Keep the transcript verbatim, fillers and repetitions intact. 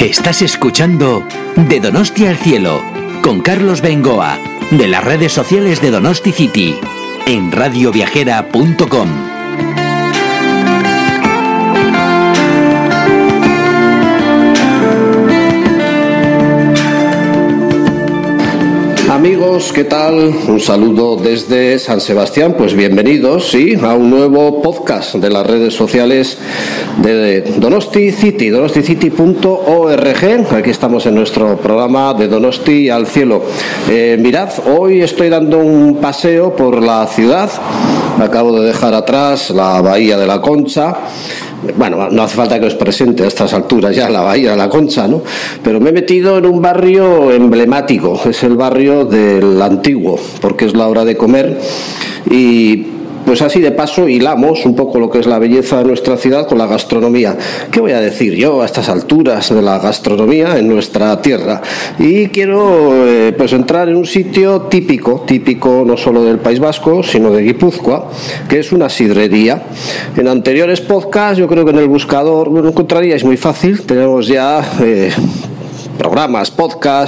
Estás escuchando De Donosti al Cielo con Carlos Bengoa, de las redes sociales de Donosti City, en radio viajera punto com. Amigos, ¿qué tal? Un saludo desde San Sebastián. Pues bienvenidos, sí, a un nuevo podcast de las redes sociales de Donosti City, donosti city punto org. Aquí estamos en nuestro programa de Donosti al Cielo. Eh, mirad, hoy estoy dando un paseo por la ciudad. Acabo de dejar atrás la Bahía de la Concha. Bueno, no hace falta que os presente a estas alturas ya la Bahía de la Concha, ¿no? Pero me he metido en un barrio emblemático, es el barrio del Antiguo, porque es la hora de comer y pues así de paso hilamos un poco lo que es la belleza de nuestra ciudad con la gastronomía. ¿Qué voy a decir yo a estas alturas de la gastronomía en nuestra tierra? Y quiero eh, pues entrar en un sitio típico, típico no solo del País Vasco, sino de Guipúzcoa, que es una sidrería. En anteriores podcasts, yo creo que en el buscador lo encontraríais muy fácil. Tenemos ya eh, programas, podcasts,